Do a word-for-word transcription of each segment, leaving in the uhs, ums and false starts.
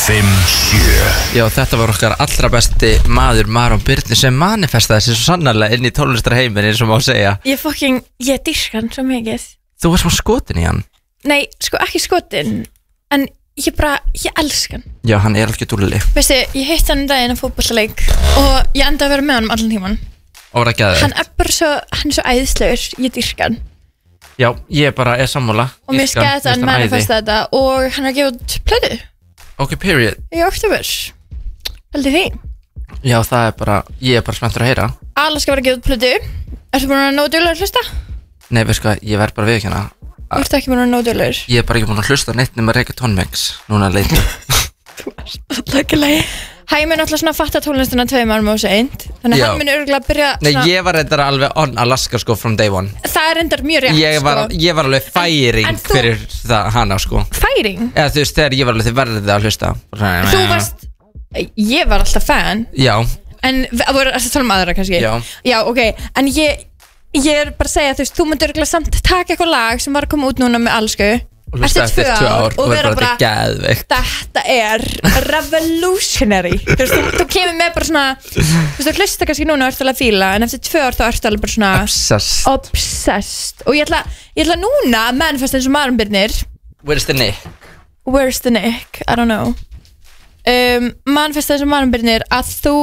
fimm sjö. Já, þetta var okkar allra besti maður Maron Byrni sem manifestaði sér svo sannarlega inn í tónlistarheimin eins og má segja. Ég fucking, ég dyrka hann svo mikið. Þú var smá skotin í hann. Nei, sko ekki skotin, en ég bara, ég elska hann. Já, hann er alveg dúlli. Veistu, ég hitt hann um daginn á fótbollaleik og ég enda að vera með honum allan tíman. Og var ekki að Hann er bara svo, hann er svo æðislegur, ég dyrka hann. Já, ég bara er sammála. Og mér skæði hann manifesta þetta og hann er að gefa út plötu. Ok, period. Í oktober. Heldur því. Já, það er bara, ég er bara spenntur að heyra. Alaska var að gefa út plötu. Ertu búin að nóg duglegur að hlusta? Nei, veist hvað, ég verð bara viðurkenna. Ertu ekki búin að nóg duglegur? Ég er bara ekki búin að hlusta neitt nema reggaetonmix. Núna að leita. Þú ert alltaf ekki leið. Hæ, mér náttúrulega svona að fatta tónlistina tveim árum og seint. Þannig að Já. hann muni örgulega að byrja Nei, svona... ég var reyndar alveg on Alaska sko from day one. Það er reyndar mjög rétt, Ég var, sko. ég var alveg færing En- en þú- fyrir það hana sko. Færing? Eða þú veist, þegar ég var alveg þið verðið að hlusta. Þú varst... Ég var alltaf fan. Já, En það voru að tala um aðra kannski. Já. Já, ok. En ég... Ég er bara að segja, þú veist, þú myndir örgulega samt taka eitthvað lag sem var að koma út núna með Alsku. og hlusta eftir tvö ár og verður bara þetta geðveikt. Þetta er revolutionary. Þú veist, þú, þú kemur með bara svona, þú veist, þú hlusta kannski núna og ert alveg að fíla, en eftir tvö ár þá ertu alveg bara svona Obsessed. obsessed. Og ég ætla, ég ætla núna að manifesta eins og Maron Birnir. Where's the Nick? Where's the Nick? I don't know. um, Manifesta eins og Maron Birnir að þú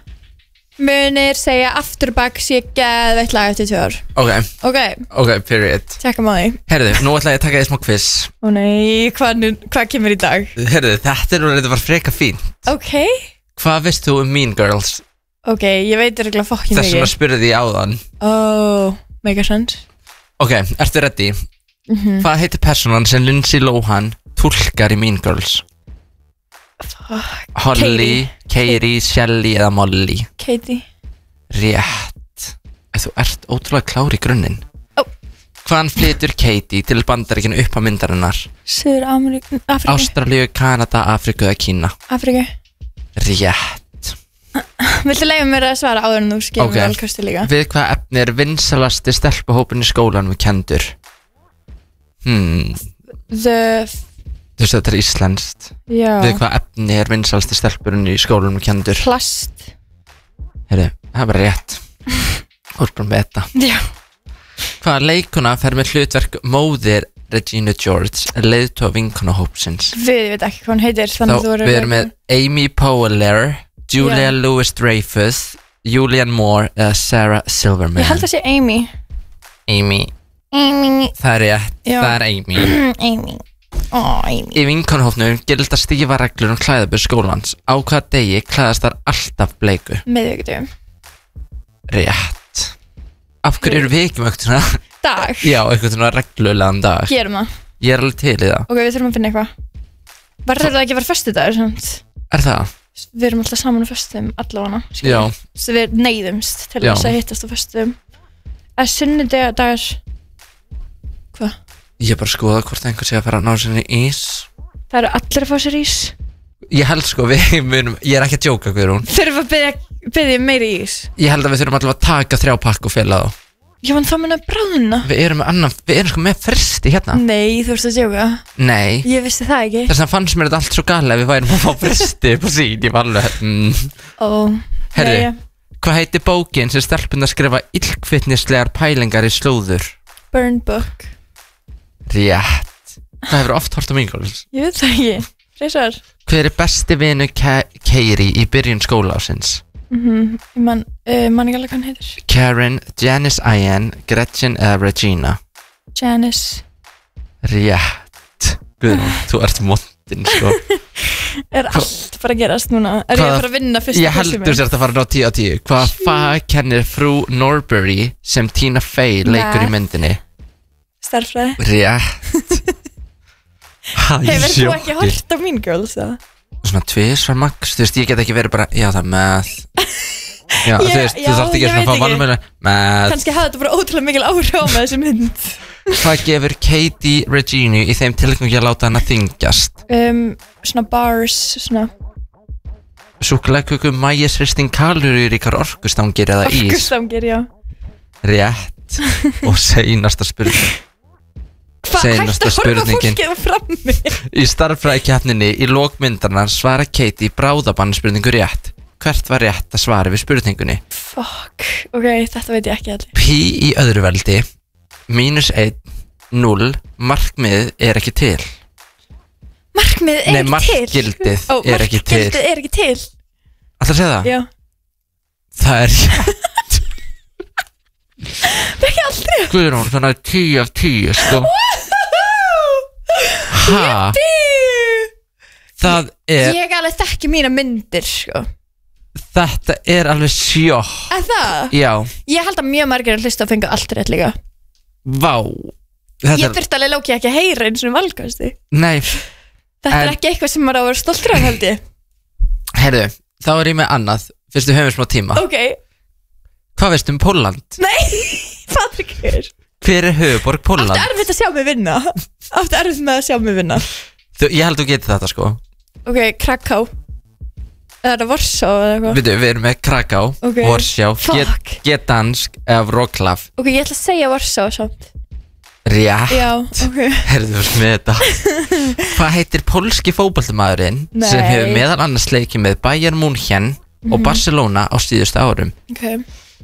munir segja afturbak sé geðveikt lag eftir tvö ár. Ok, Ok, ok, period. tjekkum á því. Herðu, nú ætla ég að taka því smá quiz. Ó nei, hvað, nú- hvað kemur í dag? Herðu, þetta er nú reyndar bara freka fínt. Ok, Hvað veist þú um Mean Girls? ok, ég veit örugglega fokkin Þess vegna mikið. spurði því áðan. Oh, mega sense. Ok, ertu ready? Mhm. Hvað heitir personan sem Lindsay Lohan túlkar í Mean Girls? Fuck. Holly, Katie, Shelly eða Molly? Katie. Rétt. En þú ert ótrúlega klár í grunninn. Ó. Hvaðan flytur Katie til Bandaríkinu upp á myndarinnar? Suður Ameríku, Afríku. Ástralíu, Kanada, Afriku eða Kína? Afríku. Rétt. Viltu leiða mér að svara áður en þú skilur Ok. okay. valkosti líka? Við hvað efni er vinsalasti stelpuhópin í skólanum kendur? Hmm, The, þú veist þetta er íslenskt. já, Við hvað efni er vinsalasti stelpurinn í skólanum kendur? plast. Herru, það er bara rétt. Þú ert bara með þetta. Já. Hvaða leikuna fer með hlutverk móðir Regina George, leiðtoga vinkonahópsins? Við veit ekki hvað hann heitir, Þá þannig að þú voru... við erum með Amy Poehler, Julia Já. Louis-Dreyfus, Julianne Moore eða Sarah Silverman. Ég held að sé Amy. Amy, Amy. það er rétt, Já. það er Amy. Amy. Ó, Amy. Í vinkonahópnum gilda stífa reglur um klæðabur skólans. Á hvaða degi klæðast þar alltaf bleiku? Miðvikudögum. Rétt. Af hverju eru við ekki með eitthvað svona? Dag. Já, eitthvað svona reglulegan dag. Gerum það. Ég er alveg til í það. Ok, við þurfum að finna eitthvað. Verður það ekki að vera föstudagur, sant? Er það? Við erum alltaf saman á föstudum, allavega. Já. Svo við neyðumst til Já. þess að hittast á föstudum. Að sunnudagar. Hvað? Ég er bara að skoða hvort einhver sé að fara að ná sinni ís. Það eru allir að fá sér ís. Ég held sko við munum, ég er ekki að djóka Guðrún. Þurfum að byggja, byggja meiri ís. Ég held að við þurfum allavega að taka þrjá pakk og fela þá. Já, en þá mun að bráðuna. Við erum með annan, við erum sko með fristi hérna. Nei, þú ert að djóka. Nei. Ég vissi það ekki. Þess vegna fannst mér þetta allt svo gali ef við værum að fá fristi upp á sín. Ég var alveg, mm. Ó, Herri, jæja. hvað heitir bókin sem stelpun að skrifa illkvittnislegar pælingar í slóður? Burn Book. Rétt. Það hefur oft hort á Mean Girls. Ég veit það ekki. Freysar. Hver er besti vinu Katie í byrjun skólaásins? Mhm, ég man, uh, man ekki alveg hvað hann heitir. Karen, Janice Ian, Gretchen eða Regina? Janice. Rétt. Guðrún, þú ert móttin sko. Er allt bara að gerast núna? Er ég Hvaða- að fara að vinna fyrst? Ég heldur sér að fara að ná tíu á tíu. Hvað fag kennir frú Norbury sem Tina Fey leikur í myndinni? Starfræði. Rétt. Hæ, Hefur þú ekki sjokki. hort á Mean Girls það? Svona tvisvar max, þú veist, ég get ekki verið bara, já það er með. Já, þú Ég- veist, já, þú þarft ekki ég svona að veit fá ekki. valmölu með. Kannski hafði þetta bara ótrúlega mikil áhrif á með þessu mynd. Hvað gefur Katie Regina í þeim tilgangi að láta hana þyngjast? um, Svona bars, svona Súkkulaðiköku, maísristing, kaloríuríkar orkustangir eða ís? orkustangir, já. Rétt. Og seinasta spurning. Seinasta spurningin Hættu að horfa frammi Í starffræðikeppninni í lókmyndarnar svara Katie bráðabannaspurningu rétt. Hvert var rétt að svara við spurningunni? Fuck, ok, þetta veit ég ekki allir. Pi í öðru veldi mínus einn, núll markmiðið er ekki til. Markmiðið er Nei, ekki til markgildið Ó, er ekki til. Markgildið er ekki til Ætlar að segja það? Já, Það er rétt. það er ekki aldrei Guðrún, þannig að tíu af tíu sko. Ha? Það er Ég alveg þekki mína myndir sko. Þetta er alveg sjokk. Er það? Já, Ég held að mjög margir að hlusta og fengu allt rétt líka vá Þetta Ég er, þurfti alveg lóki ekki að heyra eins og um valkosti nei, Þetta er En- ekki eitthvað sem maður á að vera stoltur af held ég heyrðu, þá er ég með annað. Fyrst við höfum smá tíma. Ok, Hvað veistu um Pólland? nei, Patrikur Hver er höfuborg Áttu Pólland? erfitt að sjá mig vinna Áttu erfitt með að sjá mig vinna Þú, ég held þú getið þetta sko. Ok, Kraká Eða er það Varsá eða eitthvað Við, við erum með Kraká, Ok. Warszaw, Fuck. Gdansk eða Wrocław. Ok, ég ætla að segja Varsá samt Rétt. Já, ok Herðu þú með þetta. Hvað heitir pólski fótboltamaðurinn Nei. sem hefur meðal annars leikið með Bayern München og Barcelona á síðustu árum? Ok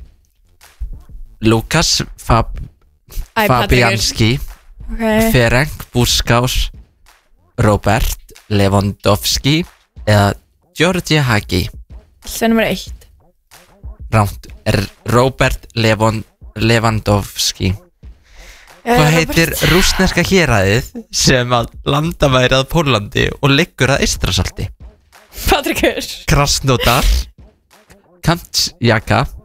Lukas Fab Æ, Fabianski, Ok Ferenc Puskás, Robert Lewandowski eða Georgi Hagi. Það er nummer eitt Ránt, er Robert Lewon, Lewandowski. Hvað heitir rússneska héraðið sem að landamæri að Pólandi og liggur að Eystrasalti? Patrikur Krasnodar, Kamtsjaka